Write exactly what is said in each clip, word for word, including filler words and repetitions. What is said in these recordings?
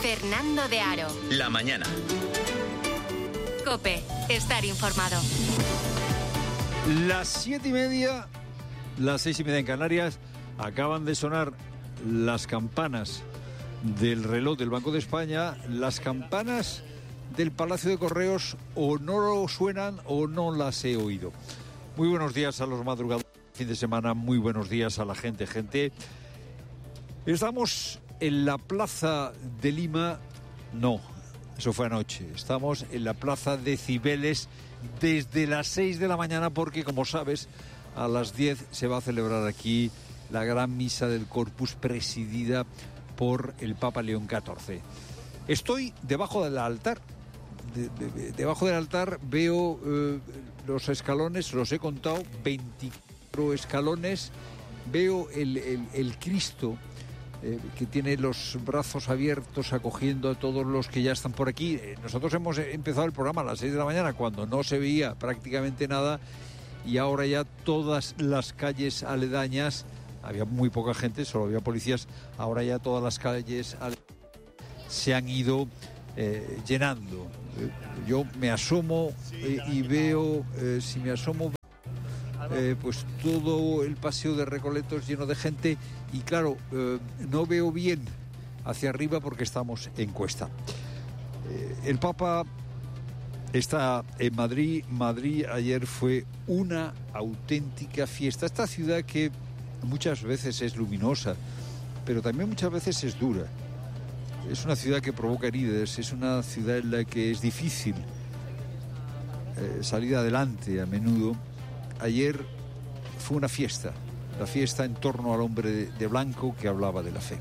Fernando de Aro. La mañana. COPE. Estar informado. Las siete y media, las seis y media en Canarias, acaban de sonar las campanas del reloj del Banco de España. Las campanas del Palacio de Correos o no suenan o no las he oído. Muy buenos días a los madrugadores de fin de semana, muy buenos días a la gente, gente. Estamos en la Plaza de Lima, no, eso fue anoche. Estamos en la Plaza de Cibeles desde las seis de la mañana porque, como sabes, a las diez se va a celebrar aquí la gran misa del Corpus presidida por el Papa León catorce. Estoy debajo del altar. De, de, de, debajo del altar veo eh, los escalones, los he contado, veinticuatro escalones. Veo el, el, el Cristo eh, que tiene los brazos abiertos acogiendo a todos los que ya están por aquí. Eh, nosotros hemos empezado el programa a las seis de la mañana cuando no se veía prácticamente nada y ahora ya todas las calles aledañas, había muy poca gente, solo había policías, ahora ya todas las calles aledañas se han ido eh, llenando. Eh, yo me asomo eh, y veo, eh, si me asomo, eh, pues todo el paseo de Recoletos lleno de gente y claro, eh, no veo bien hacia arriba porque estamos en cuesta. Eh, el Papa está en Madrid. Madrid ayer fue una auténtica fiesta. Esta ciudad que muchas veces es luminosa, pero también muchas veces es dura. Es una ciudad que provoca heridas, es una ciudad en la que es difícil eh, salir adelante a menudo. Ayer fue una fiesta, la fiesta en torno al hombre de, de blanco que hablaba de la fe.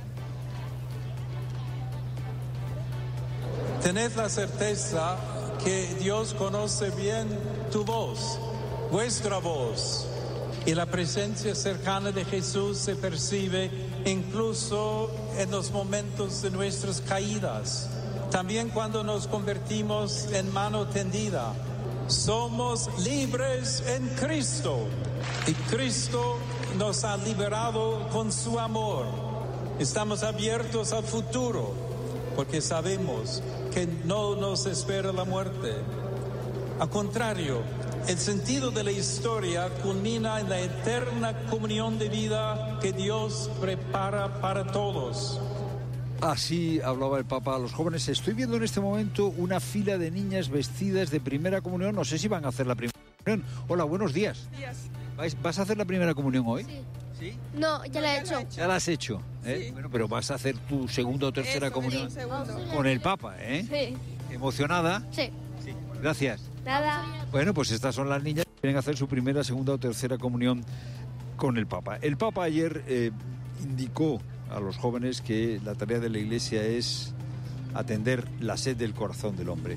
Tened la certeza que Dios conoce bien tu voz, vuestra voz, y la presencia cercana de Jesús se percibe incluso en los momentos de nuestras caídas. También cuando nos convertimos en mano tendida. Somos libres en Cristo y Cristo nos ha liberado con su amor. Estamos abiertos al futuro porque sabemos que no nos espera la muerte. Al contrario, el sentido de la historia culmina en la eterna comunión de vida que Dios prepara para todos. Así hablaba el Papa a los jóvenes. Estoy viendo en este momento una fila de niñas vestidas de primera comunión. No sé si van a hacer la primera comunión. Hola, buenos días. días. ¿Vas a hacer la primera comunión hoy? Sí. ¿Sí? No, ya la he hecho. Ya la has hecho, ¿eh? Sí. Bueno, pero vas a hacer tu segunda o tercera Eso, comunión sí. con el Papa, ¿eh? Sí. ¿Emocionada? Sí. Sí. Gracias. Nada. Bueno, pues estas son las niñas que vienen a hacer su primera, segunda o tercera comunión con el Papa. El Papa ayer eh, indicó a los jóvenes que la tarea de la Iglesia es atender la sed del corazón del hombre.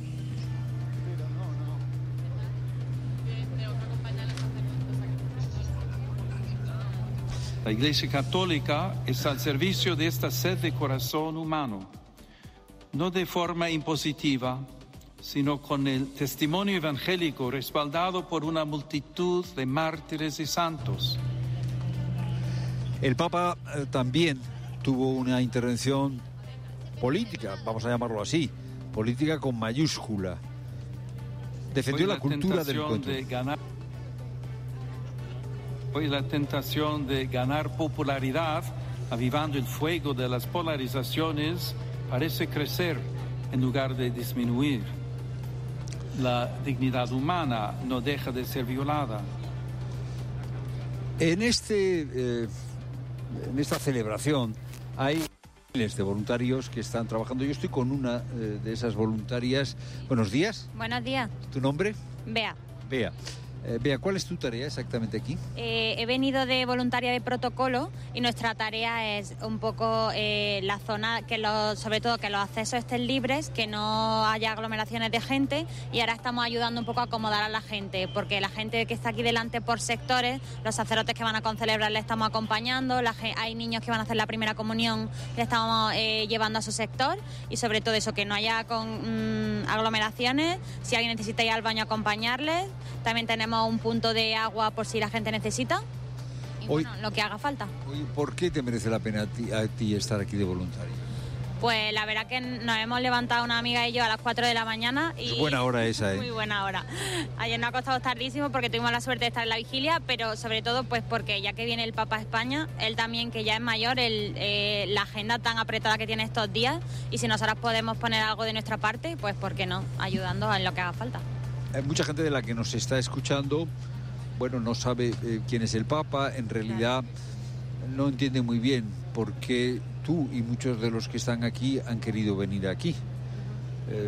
La Iglesia Católica está al servicio de esta sed de corazón humano, no de forma impositiva, sino con el testimonio evangélico respaldado por una multitud de mártires y santos. El Papa eh, también tuvo una intervención política, vamos a llamarlo así, política con mayúscula. Defendió la, la cultura del encuentro. De ganar, hoy la tentación de ganar popularidad, avivando el fuego de las polarizaciones, parece crecer en lugar de disminuir. La dignidad humana no deja de ser violada. En este, eh, en esta celebración hay miles de voluntarios que están trabajando. Yo estoy con una eh, de esas voluntarias. Buenos días. Buenos días. ¿Tu nombre? Bea. Bea. Eh, Bea, ¿cuál es tu tarea exactamente aquí? Eh, he venido de voluntaria de protocolo y nuestra tarea es un poco eh, la zona, que los, sobre todo que los accesos estén libres, que no haya aglomeraciones de gente y ahora estamos ayudando un poco a acomodar a la gente, porque la gente que está aquí delante por sectores, los sacerdotes que van a concelebrar le estamos acompañando, la, hay niños que van a hacer la primera comunión, le estamos eh, llevando a su sector y sobre todo eso, que no haya con, mmm, aglomeraciones, si alguien necesita ir al baño acompañarles. También tenemos un punto de agua por si la gente necesita y Hoy, bueno, lo que haga falta. Hoy, ¿por qué te merece la pena a ti, a ti estar aquí de voluntario? Pues la verdad que nos hemos levantado una amiga y yo a las cuatro de la mañana. Y es buena hora esa, ¿eh? Muy buena hora. Ayer nos ha costado tardísimo porque tuvimos la suerte de estar en la vigilia, pero sobre todo pues porque ya que viene el Papa a España, él también que ya es mayor, el, eh, la agenda tan apretada que tiene estos días, y si nosotras podemos poner algo de nuestra parte, pues ¿por qué no? Ayudando en lo que haga falta. Hay mucha gente de la que nos está escuchando, bueno, no sabe eh, quién es el Papa, en realidad no entiende muy bien por qué tú y muchos de los que están aquí han querido venir aquí. Eh, eh,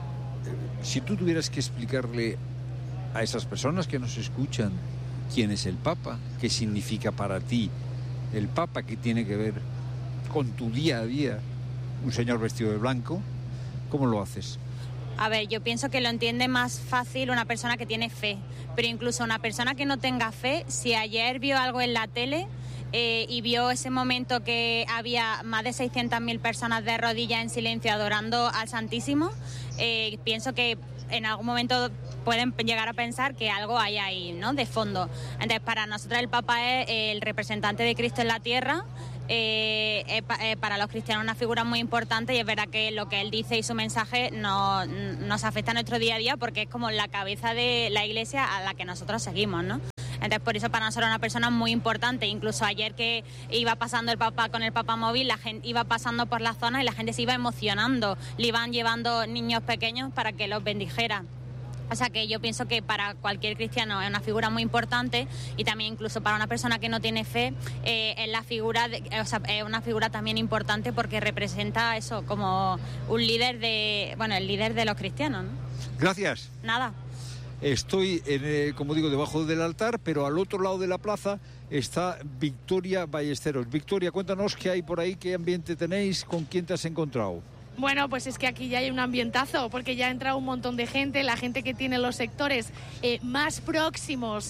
si tú tuvieras que explicarle a esas personas que nos escuchan quién es el Papa, qué significa para ti el Papa, qué tiene que ver con tu día a día, un señor vestido de blanco, ¿cómo lo haces? A ver, yo pienso que lo entiende más fácil una persona que tiene fe, pero incluso una persona que no tenga fe, si ayer vio algo en la tele eh, y vio ese momento que había más de seiscientas mil personas de rodillas en silencio adorando al Santísimo, eh, pienso que en algún momento pueden llegar a pensar que algo hay ahí, ¿no?, de fondo. Entonces, para nosotros el Papa es el representante de Cristo en la tierra. Eh, eh, eh, para los cristianos una figura muy importante, y es verdad que lo que él dice y su mensaje no, nos afecta a nuestro día a día, porque es como la cabeza de la Iglesia a la que nosotros seguimos, ¿no? Entonces, por eso para nosotros es una persona muy importante. Incluso ayer que iba pasando el Papa con el Papa móvil, la gente iba pasando por la zona y la gente se iba emocionando, le iban llevando niños pequeños para que los bendijera. O sea que yo pienso que para cualquier cristiano es una figura muy importante, y también incluso para una persona que no tiene fe eh, es la figura, de, o sea, es una figura también importante porque representa eso como un líder de, bueno, el líder de los cristianos, ¿no? Gracias. Nada. Estoy, en, eh, como digo, debajo del altar, pero al otro lado de la plaza está Victoria Ballesteros. Victoria, cuéntanos qué hay por ahí, qué ambiente tenéis, con quién te has encontrado. Bueno, pues es que aquí ya hay un ambientazo, porque ya ha entrado un montón de gente, la gente que tiene los sectores eh, más próximos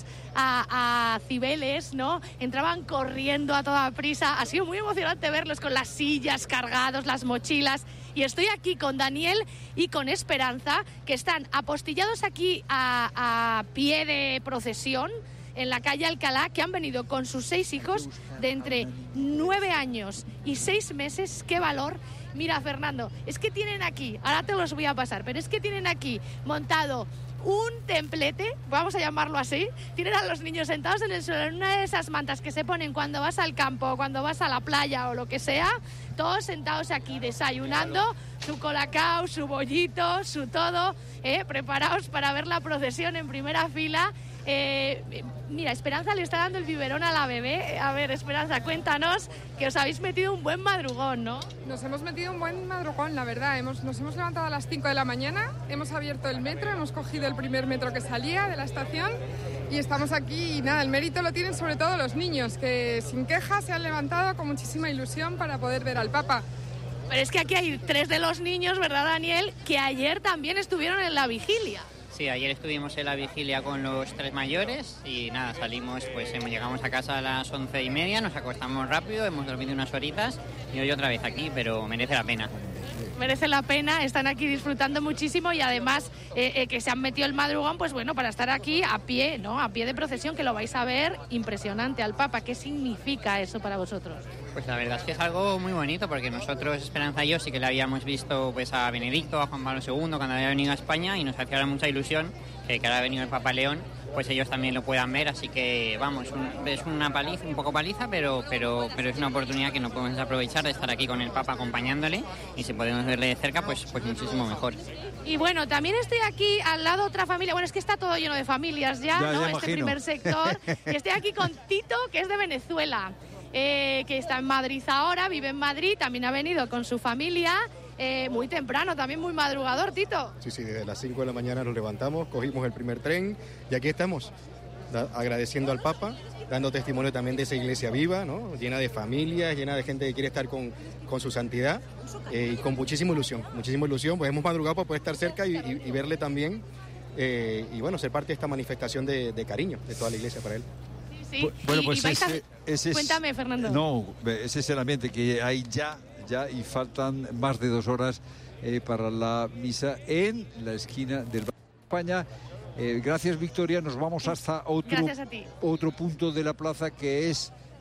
a, a Cibeles, ¿no? Entraban corriendo a toda prisa, ha sido muy emocionante verlos con las sillas cargados, las mochilas, y estoy aquí con Daniel y con Esperanza, que están apostillados aquí a, a pie de procesión, en la calle Alcalá, que han venido con sus seis hijos de entre nueve años y seis meses. ¡Qué valor! Mira, Fernando, es que tienen aquí, ahora te los voy a pasar, pero es que tienen aquí montado un templete, vamos a llamarlo así. Tienen a los niños sentados en el suelo, en una de esas mantas que se ponen cuando vas al campo, cuando vas a la playa o lo que sea, todos sentados aquí desayunando, su colacao, su bollito, su todo, eh, preparados para ver la procesión en primera fila. Eh, mira, Esperanza le está dando el biberón a la bebé. A ver, Esperanza, cuéntanos que os habéis metido un buen madrugón, ¿no? Nos hemos metido un buen madrugón, la verdad. Hemos, nos hemos levantado a las cinco de la mañana, hemos abierto el metro, hemos cogido el primer metro que salía de la estación y estamos aquí. Y nada, el mérito lo tienen sobre todo los niños, que sin quejas se han levantado con muchísima ilusión para poder ver al Papa. Pero es que aquí hay tres de los niños, ¿verdad, Daniel?, que ayer también estuvieron en la vigilia. Sí, ayer estuvimos en la vigilia con los tres mayores y nada, salimos, pues llegamos a casa a las once y media, nos acostamos rápido, hemos dormido unas horitas y hoy otra vez aquí, pero merece la pena. Merece la pena, están aquí disfrutando muchísimo y además eh, eh, que se han metido el madrugón, pues bueno, para estar aquí a pie, ¿no? A pie de procesión, que lo vais a ver impresionante al Papa. ¿Qué significa eso para vosotros? Pues la verdad es que es algo muy bonito, porque nosotros, Esperanza y yo, sí que le habíamos visto pues a Benedicto, a Juan Pablo segundo, cuando había venido a España, y nos hacía mucha ilusión que, que ahora ha venido el Papa León, pues ellos también lo puedan ver, así que vamos, un, es una paliza, un poco paliza, pero, pero, pero es una oportunidad que no podemos aprovechar de estar aquí con el Papa acompañándole, y si podemos verle de cerca, pues, pues muchísimo mejor. Y bueno, también estoy aquí al lado de otra familia, bueno, es que está todo lleno de familias ya, ya ¿no? Ya este imagino. Primer sector, y estoy aquí con Tito, que es de Venezuela, eh, que está en Madrid ahora, vive en Madrid, también ha venido con su familia. Eh, muy temprano, también muy madrugador, Tito. Sí, sí, desde las cinco de la mañana nos levantamos, cogimos el primer tren y aquí estamos, da, agradeciendo al Papa, dando testimonio también de esa iglesia viva, ¿no? Llena de familias, llena de gente que quiere estar con, con su santidad eh, y con muchísima ilusión, muchísima ilusión, pues hemos madrugado para poder estar cerca y, y, y verle también eh, y bueno, ser parte de esta manifestación de, de cariño de toda la iglesia para él. Sí, Bueno, y, pues y vais ese, a... ese es, Cuéntame, Fernando. No, ese es el ambiente que hay ya, ya y faltan más de dos horas eh, para la misa en la esquina del Banco de España. Eh, gracias, Victoria. Nos vamos hasta otro, Gracias a ti. otro punto de la plaza, que es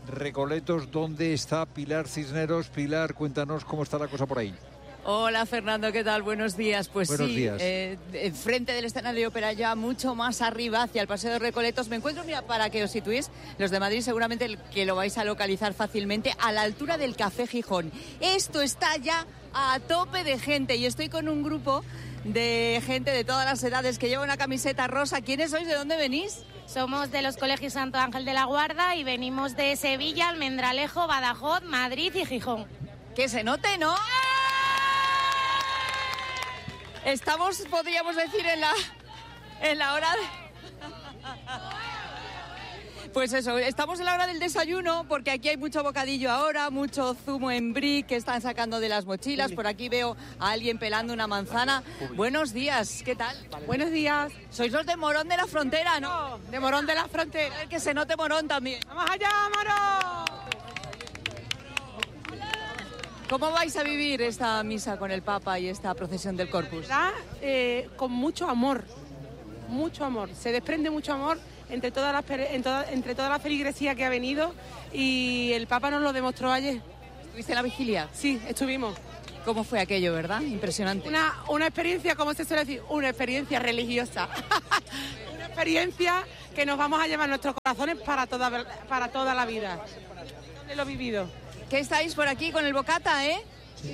Recoletos, ¿dónde está Pilar Cisneros? Pilar, cuéntanos cómo está la cosa por ahí. Hola Fernando, ¿qué tal? Buenos días. Pues Buenos sí, días. Eh, enfrente del escenario de ópera, ya mucho más arriba, hacia el Paseo de Recoletos, me encuentro, mira, para que os situéis, los de Madrid seguramente que lo vais a localizar fácilmente, a la altura del Café Gijón. Esto está ya a tope de gente y estoy con un grupo de gente de todas las edades que lleva una camiseta rosa. ¿Quiénes sois? ¿De dónde venís? Somos de los colegios Santo Ángel de la Guarda y venimos de Sevilla, Almendralejo, Badajoz, Madrid y Gijón. Que se note, ¿no? Estamos, podríamos decir, en la, en la hora de... Pues eso, estamos en la hora del desayuno porque aquí hay mucho bocadillo ahora, mucho zumo en brick que están sacando de las mochilas. Por aquí veo a alguien pelando una manzana. Buenos días, ¿qué tal? Buenos días. Sois los de Morón de la Frontera, ¿no? De Morón de la Frontera. Que se note Morón también. ¡Vamos allá, Morón! ¿Cómo vais a vivir esta misa con el Papa y esta procesión del Corpus? ¿Verdad? Eh, con mucho amor, mucho amor. Se desprende mucho amor entre toda la, en toda, entre toda la feligresía que ha venido y el Papa nos lo demostró ayer. ¿Estuviste en la vigilia? Sí, estuvimos. ¿Cómo fue aquello, verdad? Impresionante. Una, una experiencia, como se suele decir, una experiencia religiosa. Una experiencia que nos vamos a llevar en nuestros corazones para toda, para toda la vida. Lo he vivido. ¿Qué estáis por aquí con el bocata, eh?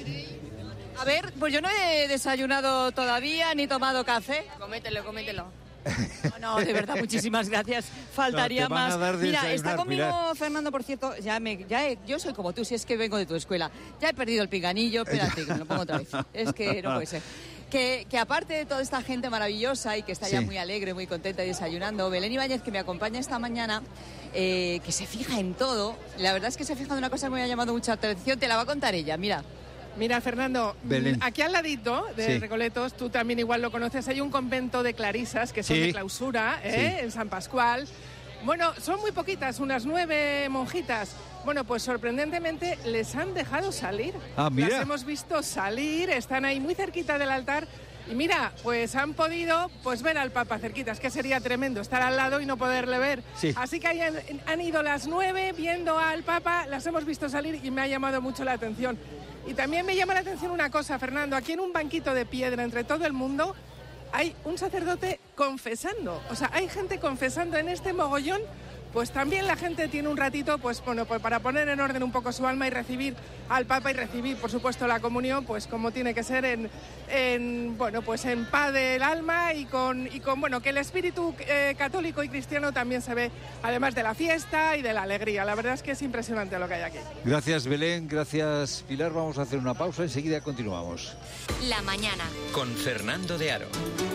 A ver, pues yo no he desayunado todavía ni tomado café. Comételo, comételo. No, no, de verdad, muchísimas gracias. Faltaría no, te van más. a dar de Mira, desayunar, está conmigo Pilar. Fernando, por cierto. Ya me, ya he- yo soy como tú, si es que vengo de tu escuela. Ya he perdido el pinganillo. Espérate, que me lo pongo otra vez. Es que no puede ser. Que, que aparte de toda esta gente maravillosa y que está ya Sí. muy alegre, muy contenta y desayunando, Belén Ibáñez, que me acompaña esta mañana, eh, que se fija en todo. La verdad es que se fija en una cosa que me ha llamado mucha atención. Te la va a contar ella, mira. Mira, Fernando, Belén. mm, aquí al ladito de Sí. Recoletos, tú también igual lo conoces, hay un convento de clarisas que son Sí. de clausura, ¿eh? Sí. En San Pascual. Bueno, son muy poquitas, unas nueve monjitas. Bueno, pues sorprendentemente les han dejado salir. Ah, mira. Las hemos visto salir, están ahí muy cerquita del altar. Y mira, pues han podido pues ver al Papa cerquita. Es que sería tremendo estar al lado y no poderle ver. Sí. Así que ahí han, han ido las nueve viendo al Papa, las hemos visto salir y me ha llamado mucho la atención. Y también me llama la atención una cosa, Fernando. Aquí en un banquito de piedra entre todo el mundo hay un sacerdote confesando. O sea, hay gente confesando en este mogollón. Pues también la gente tiene un ratito, pues bueno, pues para poner en orden un poco su alma y recibir al Papa y recibir, por supuesto, la comunión, pues como tiene que ser en, en bueno, pues en paz del alma y con, y con bueno, que el espíritu eh, católico y cristiano también se ve, además de la fiesta y de la alegría. La verdad es que es impresionante lo que hay aquí. Gracias, Belén. Gracias, Pilar. Vamos a hacer una pausa. Enseguida continuamos. La mañana. Con Fernando de Aro.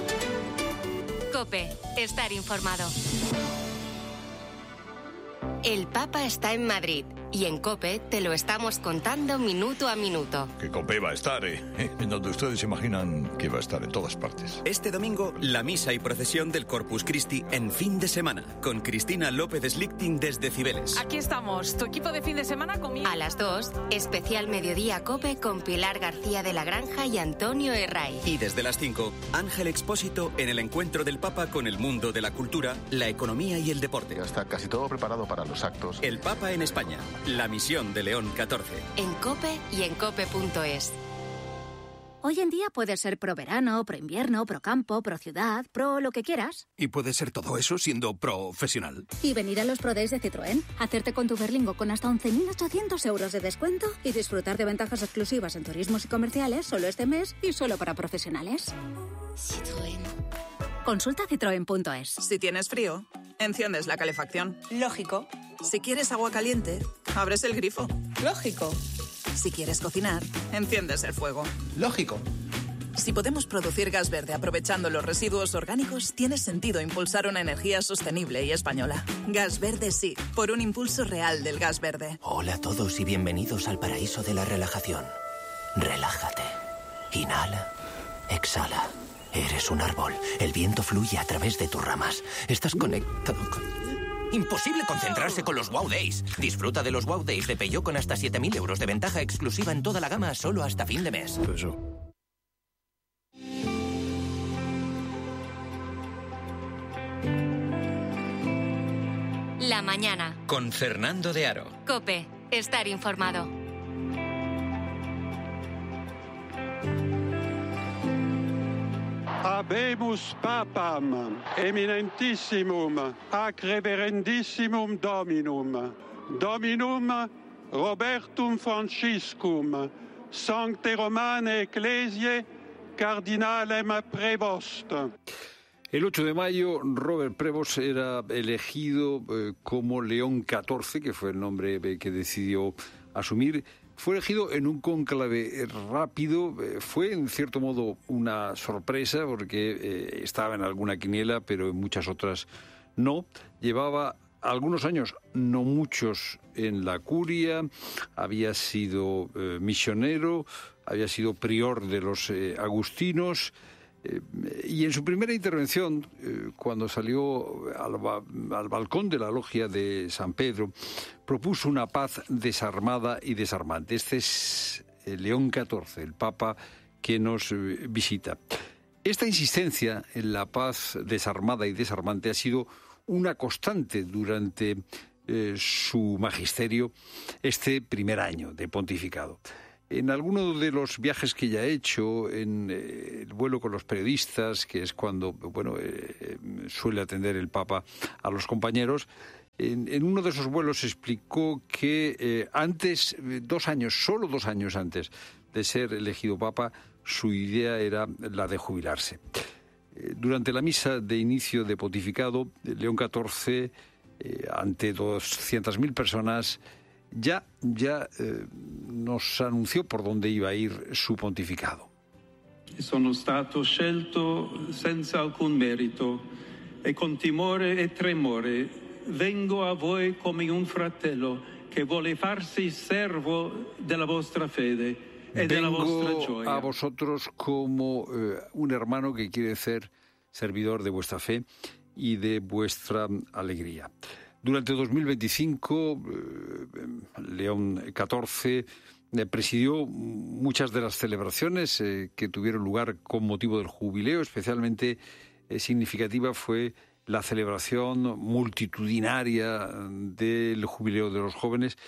COPE. Estar informado. El Papa está en Madrid y en COPE te lo estamos contando minuto a minuto. Que COPE va a estar, ¿eh? En donde ustedes imaginan que va a estar, en todas partes. Este domingo, la misa y procesión del Corpus Christi en fin de semana, con Cristina López Slichting desde Cibeles. Aquí estamos, tu equipo de fin de semana conmigo. A las dos, especial Mediodía COPE con Pilar García de la Granja y Antonio Herray. Y desde las cinco, Ángel Expósito en el encuentro del Papa con el mundo de la cultura, la economía y el deporte. Ya está casi todo preparado para los actos. El Papa en España, la misión de León catorce. En COPE y en cope punto es. Hoy en día puedes ser pro verano, pro invierno, pro campo, pro ciudad, pro lo que quieras. Y puede ser todo eso siendo profesional. Y venir a los Pro Days de Citroën, hacerte con tu Berlingo con hasta once mil ochocientos euros de descuento y disfrutar de ventajas exclusivas en turismos y comerciales solo este mes y solo para profesionales. Citroën. Consulta citroen punto es. Si tienes frío, enciendes la calefacción. Lógico. Si quieres agua caliente, abres el grifo. Lógico. Si quieres cocinar, enciendes el fuego. Lógico. Si podemos producir gas verde aprovechando los residuos orgánicos, tiene sentido impulsar una energía sostenible y española. Gas verde sí, por un impulso real del gas verde. Hola a todos y bienvenidos al paraíso de la relajación. Relájate. Inhala. Exhala. Eres un árbol. El viento fluye a través de tus ramas. Estás conectado con... Imposible concentrarse con los Wow Days. Disfruta de los Wow Days de Peugeot con hasta siete mil euros de ventaja exclusiva en toda la gama solo hasta fin de mes. Eso. La mañana. Con Fernando de Aro. COPE. Estar informado. Habemus papam, eminentissimum, ac reverendissimum dominum, dominum Robertum Franciscum, sancte Romane Ecclesiae, cardinalem Prevost. El ocho de mayo, Robert Prevost era elegido eh, como León catorce, que fue el nombre eh, que decidió asumir. Fue elegido en un cónclave rápido. Eh, fue, en cierto modo, una sorpresa, porque eh, estaba en alguna quiniela, pero en muchas otras no. Llevaba algunos años, no muchos, en la curia. Había sido eh, misionero, había sido prior de los eh, agustinos. Y en su primera intervención, eh, cuando salió al, ba al balcón de la logia de San Pedro, propuso una paz desarmada y desarmante. Este es el León catorce, el Papa que nos eh, visita. Esta insistencia en la paz desarmada y desarmante ha sido una constante durante eh, su magisterio este primer año de pontificado. En alguno de los viajes que ya he hecho, en eh, el vuelo con los periodistas, que es cuando bueno eh, suele atender el Papa a los compañeros, en, en uno de esos vuelos explicó que eh, antes, dos años, solo dos años antes de ser elegido Papa, su idea era la de jubilarse. Eh, durante la misa de inicio de pontificado, León catorce, eh, ante doscientas mil personas, Ya, ya eh, nos anunció por dónde iba a ir su pontificado. Sono stato scelto senza alcun merito e con timore e tremore vengo a voi come un fratello che vuole farsi servo della vostra fede e della vostra gioia. Vengo a vosotros como eh, un hermano que quiere ser servidor de vuestra fe y de vuestra alegría. Durante dos mil veinticinco, eh, León catorce eh, presidió muchas de las celebraciones eh, que tuvieron lugar con motivo del jubileo. Especialmente eh, significativa fue la celebración multitudinaria del jubileo de los jóvenes.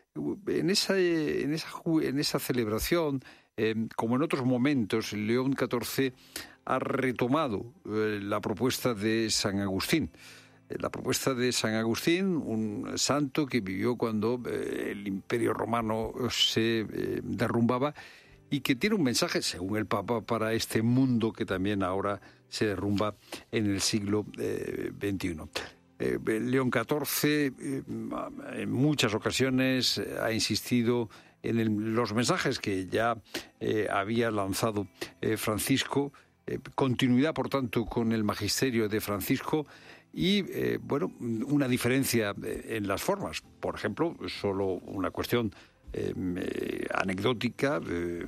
En esa, en esa, en esa celebración, eh, como en otros momentos, León catorce ha retomado eh, la propuesta de San Agustín. La propuesta de San Agustín, un santo que vivió cuando eh, el Imperio Romano se eh, derrumbaba y que tiene un mensaje, según el Papa, para este mundo que también ahora se derrumba en el siglo eh, veintiuno. Eh, León catorce eh, en muchas ocasiones ha insistido en el, los mensajes que ya eh, había lanzado eh, Francisco, eh, continuidad, por tanto, con el magisterio de Francisco. Y, eh, bueno, una diferencia en las formas. Por ejemplo, solo una cuestión eh, eh, anecdótica. Eh,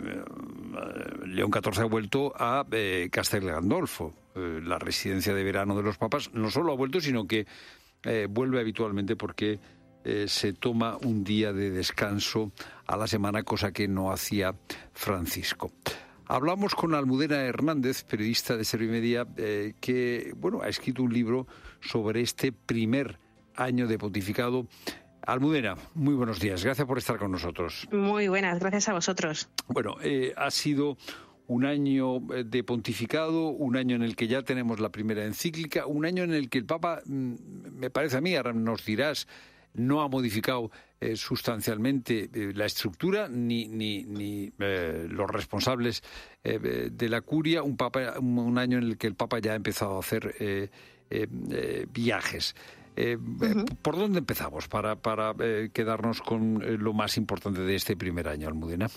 León catorce ha vuelto a eh, Castel Gandolfo, eh, la residencia de verano de los papas. No solo ha vuelto, sino que eh, vuelve habitualmente porque eh, se toma un día de descanso a la semana, cosa que no hacía Francisco. Hablamos con Almudena Hernández, periodista de Servimedia, eh, que bueno ha escrito un libro sobre este primer año de pontificado. Almudena, muy buenos días. Gracias por estar con nosotros. Muy buenas, gracias a vosotros. Bueno, eh, ha sido un año de pontificado, un año en el que ya tenemos la primera encíclica, un año en el que el Papa, me parece a mí, ahora nos dirás, no ha modificado eh, sustancialmente eh, la estructura ni, ni, ni eh, los responsables eh, de la curia, un, papa, un, un año en el que el Papa ya ha empezado a hacer eh, eh, eh, viajes. Eh, uh-huh. ¿Por dónde empezamos para, para eh, quedarnos con eh, lo más importante de este primer año, Almudena?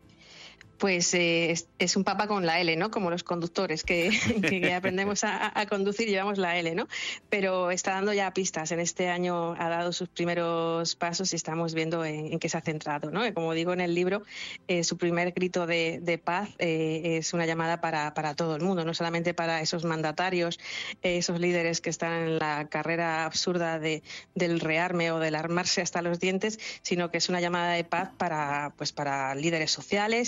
Pues eh, es, es un papa con la L, ¿no? Como los conductores que, que aprendemos a, a conducir, llevamos la L, ¿no? Pero está dando ya pistas. En este año ha dado sus primeros pasos y estamos viendo en, en qué se ha centrado, ¿no? Como digo en el libro, eh, su primer grito de, de paz eh, es una llamada para, para todo el mundo, no solamente para esos mandatarios, eh, esos líderes que están en la carrera absurda de, del rearme o del armarse hasta los dientes, sino que es una llamada de paz para, pues, para líderes sociales, incluso para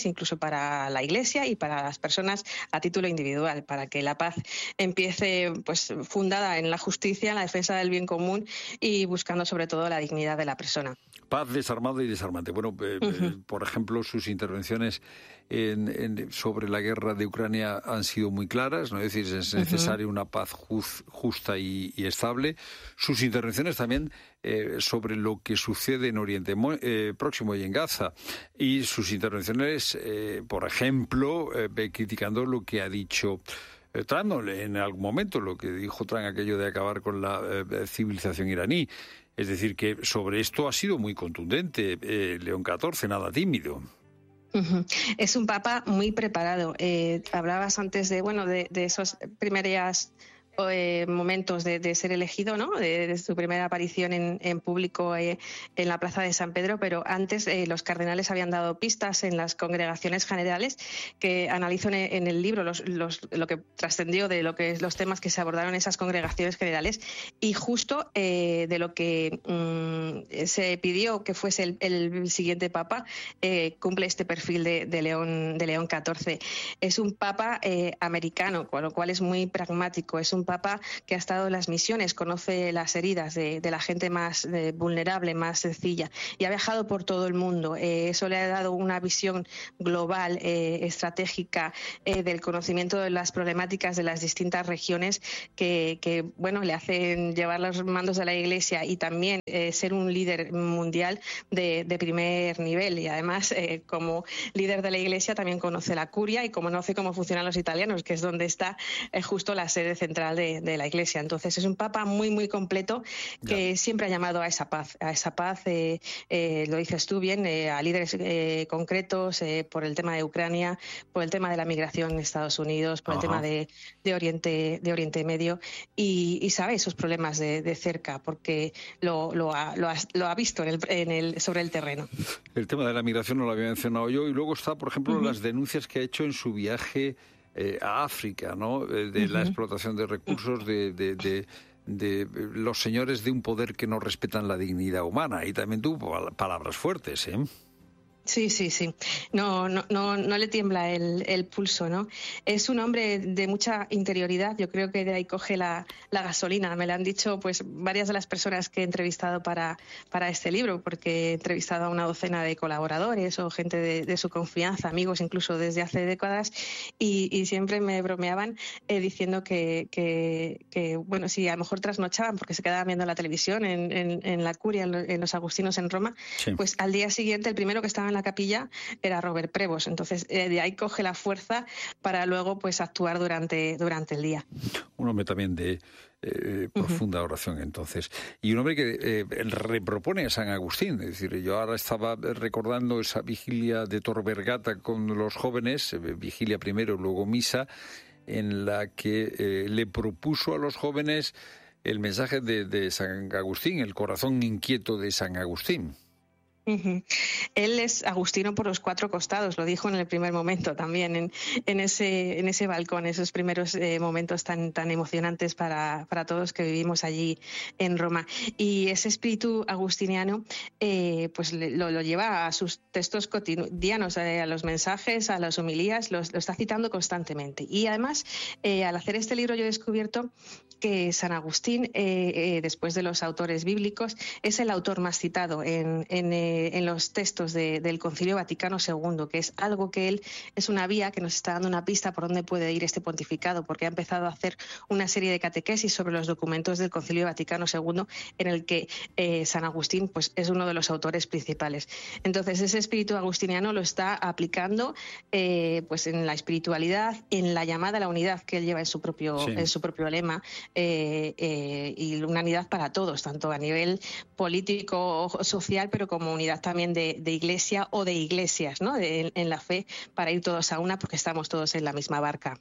para la Iglesia y para las personas a título individual, para que la paz empiece pues fundada en la justicia, en la defensa del bien común y buscando sobre todo la dignidad de la persona. Paz desarmada y desarmante. Bueno, eh, uh-huh. eh, por ejemplo, sus intervenciones en, en, sobre la guerra de Ucrania han sido muy claras, ¿no? Es decir, es necesaria uh-huh. una paz just, justa y, y estable. Sus intervenciones también eh, sobre lo que sucede en Oriente eh, Próximo y en Gaza. Y sus intervenciones, eh, por ejemplo, eh, criticando lo que ha dicho eh, Trump en algún momento, lo que dijo Trump, aquello de acabar con la eh, civilización iraní. Es decir, que sobre esto ha sido muy contundente eh, León catorce, nada tímido. Uh-huh. Es un papa muy preparado. Eh, hablabas antes de, bueno, de, de esos primeras eh, momentos de, de ser elegido, ¿no? De, de su primera aparición en, en público eh, en la Plaza de San Pedro, pero antes eh, los cardenales habían dado pistas en las congregaciones generales que analizo en, en el libro los, los, lo que trascendió de lo que los temas que se abordaron en esas congregaciones generales y justo eh, de lo que mmm, se pidió que fuese el, el siguiente papa eh, cumple este perfil de, de León de León catorce. Es un papa eh, americano, con lo cual es muy pragmático, es un papa que ha estado en las misiones, conoce las heridas de, de la gente más eh, vulnerable, más sencilla, y ha viajado por todo el mundo. Eh, eso le ha dado una visión global, eh, estratégica, eh, del conocimiento de las problemáticas de las distintas regiones que, que bueno, le hacen llevar los mandos de la Iglesia y también eh, ser un líder mundial de, de primer nivel. Y además, eh, como líder de la Iglesia, también conoce la curia y conoce cómo funcionan los italianos, que es donde está eh, justo la sede central De, de la Iglesia. Entonces es un papa muy muy completo que ya. siempre ha llamado a esa paz, a esa paz, eh, eh, lo dices tú bien, eh, a líderes eh, concretos eh, por el tema de Ucrania, por el tema de la migración en Estados Unidos, por Ajá. el tema de, de Oriente de Oriente Medio y, y sabe esos problemas de, de cerca porque lo, lo, ha, lo, ha, lo ha visto en el, en el, sobre el terreno. El tema de la migración no lo había mencionado yo y luego está, por ejemplo, uh-huh. las denuncias que ha hecho en su viaje Eh, a África, ¿no? Eh, de uh-huh. la explotación de recursos de, de, de, de los señores de un poder que no respetan la dignidad humana. Y también tuvo palabras fuertes, ¿eh? Sí, sí, sí. No, no, no, no le tiembla el, el pulso, ¿no? Es un hombre de mucha interioridad. Yo creo que de ahí coge la, la gasolina. Me lo han dicho, pues, varias de las personas que he entrevistado para, para este libro, porque he entrevistado a una docena de colaboradores o gente de, de su confianza, amigos incluso desde hace décadas, y, y siempre me bromeaban eh, diciendo que, que, que, bueno, si a lo mejor trasnochaban porque se quedaban viendo la televisión en, en, en la curia, en los agustinos en Roma, sí. pues al día siguiente el primero que estaba en la capilla era Robert Prevost. Entonces eh, de ahí coge la fuerza para luego pues actuar durante, durante el día. Un hombre también de eh, profunda uh-huh. oración entonces. Y un hombre que eh, repropone a San Agustín. Es decir, yo ahora estaba recordando esa vigilia de Tor Vergata con los jóvenes, eh, vigilia primero, luego misa, en la que eh, le propuso a los jóvenes el mensaje de, de San Agustín, el corazón inquieto de San Agustín. Uh-huh. Él es agustino por los cuatro costados, lo dijo en el primer momento también, en, en ese en ese balcón, esos primeros eh, momentos tan tan emocionantes para, para todos que vivimos allí en Roma. Y ese espíritu agustiniano eh, pues lo, lo lleva a sus textos cotidianos, eh, a los mensajes, a las homilías, los, lo está citando constantemente. Y además, eh, al hacer este libro yo he descubierto que San Agustín, eh, eh, después de los autores bíblicos, es el autor más citado en, en eh, en los textos de, del Concilio Vaticano segundo, que es algo que él es una vía que nos está dando una pista por dónde puede ir este pontificado, porque ha empezado a hacer una serie de catequesis sobre los documentos del Concilio Vaticano segundo, en el que eh, San Agustín pues, es uno de los autores principales. Entonces, ese espíritu agustiniano lo está aplicando eh, pues en la espiritualidad, en la llamada a la unidad que él lleva en su propio, sí. en su propio lema, eh, eh, y una unidad para todos, tanto a nivel político o social, pero como unidad también de, de iglesia o de iglesias, ¿no? De, en la fe, para ir todos a una porque estamos todos en la misma barca.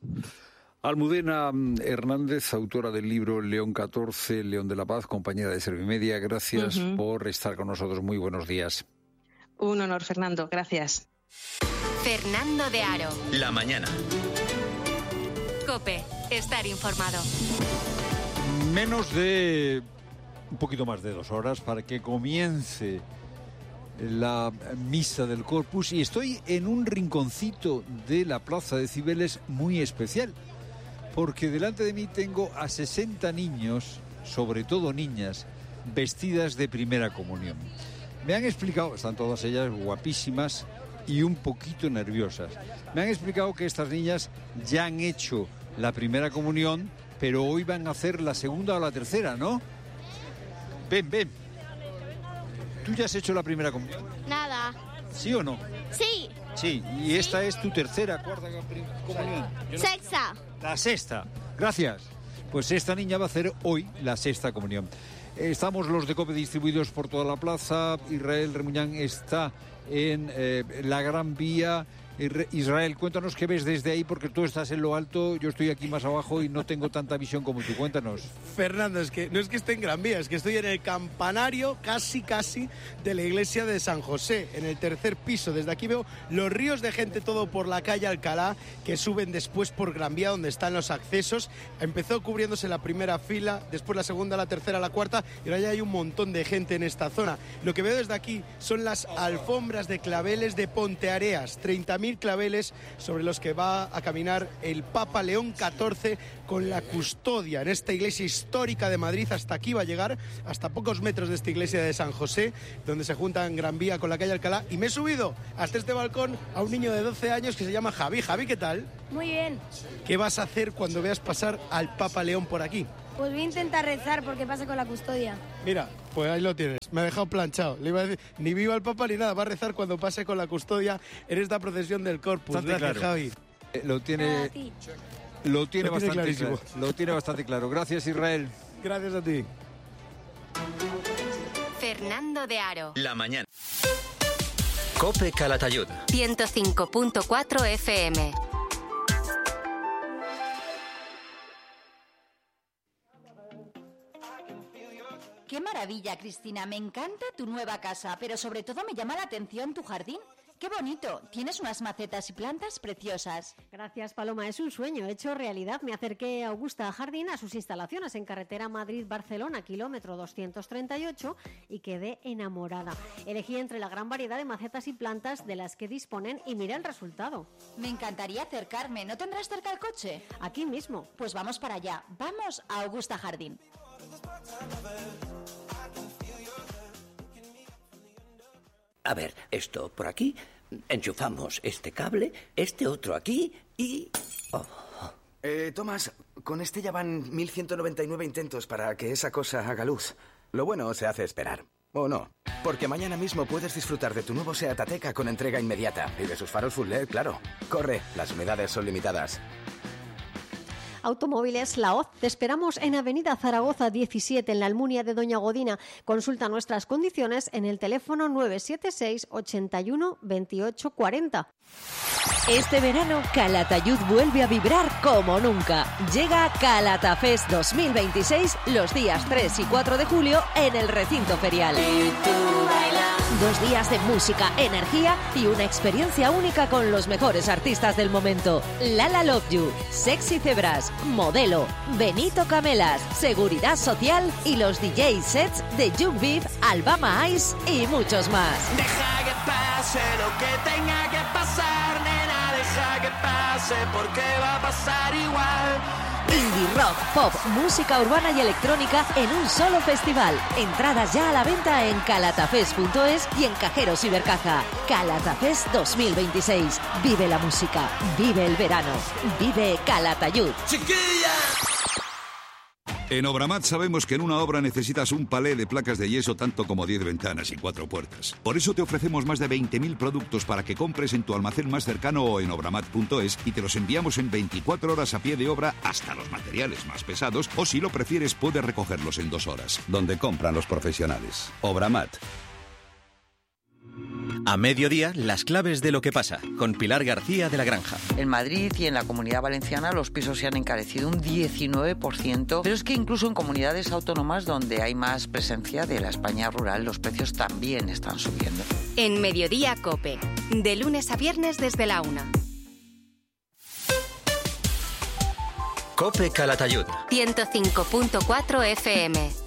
Almudena Hernández, autora del libro León catorce, León de la Paz, compañera de Servimedia, gracias uh-huh. por estar con nosotros. Muy buenos días. Un honor, Fernando. Gracias. Fernando de Aro. La mañana. COPE. Estar informado. Menos de un poquito más de dos horas para que comience la misa del Corpus y estoy en un rinconcito de la plaza de Cibeles muy especial, porque delante de mí tengo a sesenta niños, sobre todo niñas, vestidas de primera comunión. Me han explicado, están todas ellas guapísimas y un poquito nerviosas, me han explicado que estas niñas ya han hecho la primera comunión, pero hoy van a hacer la segunda o la tercera, ¿no? Ven, ven. ¿Tú ya has hecho la primera comunión? Nada. ¿Sí o no? Sí. Sí, y esta es tu tercera, cuarta comunión. Sexta. La sexta. Gracias. Pues esta niña va a hacer hoy la sexta comunión. Estamos los de COPE distribuidos por toda la plaza. Israel Remuñán está en eh, la Gran Vía. Israel, cuéntanos qué ves desde ahí, porque tú estás en lo alto, yo estoy aquí más abajo y no tengo tanta visión como tú. Cuéntanos. Fernando, es que no es que esté en Gran Vía, es que estoy en el campanario casi casi de la iglesia de San José, en el tercer piso. Desde aquí veo los ríos de gente, todo por la calle Alcalá, que suben después por Gran Vía, donde están los accesos. Empezó cubriéndose la primera fila, después la segunda, la tercera, la cuarta, y ahora ya hay un montón de gente en esta zona. Lo que veo desde aquí son las alfombras de claveles de Ponteareas, treinta mil claveles sobre los que va a caminar el Papa León catorce con la custodia en esta iglesia histórica de Madrid. Hasta aquí va a llegar, hasta pocos metros de esta iglesia de San José, donde se juntan Gran Vía con la calle Alcalá, y me he subido hasta este balcón a un niño de doce años que se llama Javi. Javi, ¿qué tal? Muy bien. ¿Qué vas a hacer cuando veas pasar al Papa León por aquí? Pues voy a intentar rezar porque pasa con la custodia. Mira, pues ahí lo tienes. Me ha dejado planchado. Le iba a decir, ni viva el Papa ni nada. Va a rezar cuando pase con la custodia en esta procesión del Corpus. Bastante Gracias, claro. Javi. Eh, lo tiene, lo tiene Lo tiene bastante clarísimo. claro. Lo tiene bastante claro. Gracias, Israel. Gracias a ti. Fernando de Aro. La mañana. COPE Calatayud. ciento cinco punto cuatro F M. ¡Qué maravilla, Cristina! Me encanta tu nueva casa, pero sobre todo me llama la atención tu jardín. ¡Qué bonito! Tienes unas macetas y plantas preciosas. Gracias, Paloma. Es un sueño hecho realidad. Me acerqué a Augusta Jardín, a sus instalaciones en carretera Madrid-Barcelona, kilómetro doscientos treinta y ocho, y quedé enamorada. Elegí entre la gran variedad de macetas y plantas de las que disponen y miré el resultado. Me encantaría acercarme. ¿No tendrás cerca el coche? Aquí mismo. Pues vamos para allá. Vamos a Augusta Jardín. A ver, esto por aquí, enchufamos este cable, este otro aquí y... Oh. Eh, Tomás, con este ya van mil ciento noventa y nueve intentos para que esa cosa haga luz. Lo bueno se hace esperar. ¿O no? Porque mañana mismo puedes disfrutar de tu nuevo SEAT Ateca con entrega inmediata. Y de sus faros full L E D, claro. Corre, las unidades son limitadas. Automóviles La Hoz. Te esperamos en Avenida Zaragoza diecisiete, en la Almunia de Doña Godina. Consulta nuestras condiciones en el teléfono nueve siete seis, ochenta y uno, veintiocho cuarenta. Este verano, Calatayud vuelve a vibrar como nunca. Llega Calatafest dos mil veintiséis los días tres y cuatro de julio en el recinto ferial. Dos días de música, energía y una experiencia única con los mejores artistas del momento. Lala Love You, Sexy Cebras, Modelo, Benito Camelas, Seguridad Social y los D J sets de Young Beef, Alabama Ice y muchos más. Deja que pase lo que tenga que pasar, nena, deja que pase porque va a pasar igual. Indie rock, pop, música urbana y electrónica en un solo festival. Entradas ya a la venta en calatafest punto es y en cajeros y Ibercaja. Calatafest dos mil veintiséis. Vive la música, vive el verano, vive Calatayud. ¡Chiquilla! En Obramat sabemos que en una obra necesitas un palé de placas de yeso tanto como diez ventanas y cuatro puertas. Por eso te ofrecemos más de veinte mil productos para que compres en tu almacén más cercano o en obramat punto es y te los enviamos en veinticuatro horas a pie de obra hasta los materiales más pesados, o si lo prefieres puedes recogerlos en dos horas. Donde compran los profesionales. Obramat. A mediodía, las claves de lo que pasa, con Pilar García de la Granja. En Madrid y en la Comunidad Valenciana los pisos se han encarecido un diecinueve por ciento, pero es que incluso en comunidades autónomas donde hay más presencia de la España rural, los precios también están subiendo. En Mediodía COPE, de lunes a viernes desde la una. COPE Calatayud. ciento cinco punto cuatro F M.